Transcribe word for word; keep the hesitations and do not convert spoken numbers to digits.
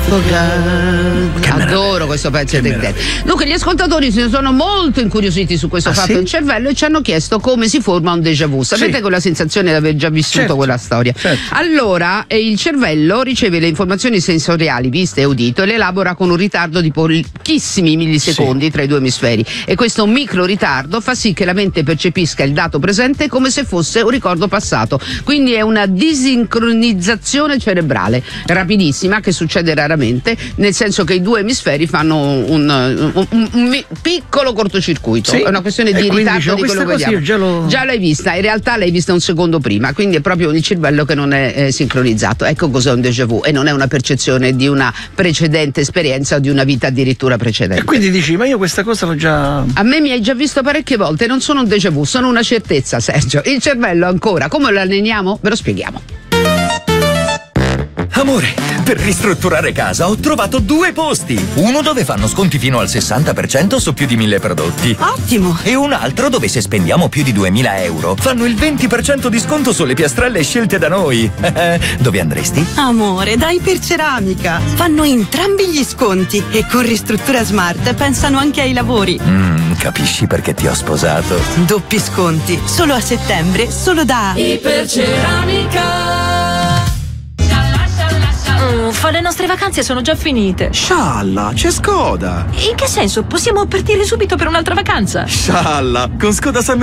Adoro questo pezzo di te. Dunque, gli ascoltatori si sono molto incuriositi su questo ah, fatto sì? del cervello e ci hanno chiesto come si forma un déjà vu. Sapete, sì. quella sensazione di aver già vissuto certo. quella storia? Certo. Allora, eh, il cervello riceve le informazioni sensoriali viste e udito e le elabora con un ritardo di pochissimi millisecondi sì. tra i due emisferi, e questo micro ritardo fa sì che la mente percepisca il dato presente come se fosse un ricordo passato. Quindi è una disincronizzazione cerebrale rapidissima che succede raramente, nel senso che i due emisferi fanno un, un, un, un piccolo cortocircuito. Sì. È una questione di ritardo dicevo, di quello che vediamo. Già, lo... già l'hai vista, in realtà l'hai vista un secondo prima, quindi è proprio il cervello che non è eh, sincronizzato. Ecco cos'è un déjà vu, e non è una percezione di una precedente esperienza o di una vita addirittura precedente. E quindi dici, ma io questa cosa l'ho già... A me mi hai già visto parecchie volte, non sono un déjà vu, sono una certezza, Sergio. Il cervello ancora, come lo alleniamo? Ve lo spieghiamo. Amore, per ristrutturare casa ho trovato due posti. Uno dove fanno sconti fino al sessanta per cento su più di mille prodotti. Ottimo! E un altro dove se spendiamo più di duemila euro fanno il venti per cento di sconto sulle piastrelle scelte da noi. Dove andresti? Amore, da Iperceramica. Fanno entrambi gli sconti e con Ristruttura Smart pensano anche ai lavori. Mm, capisci perché ti ho sposato? Doppi sconti, solo a settembre, solo da Iperceramica. Uffa, le nostre vacanze sono già finite. Scialla, c'è Skoda. In che senso? Possiamo partire subito per un'altra vacanza? Scialla, con Skoda Summer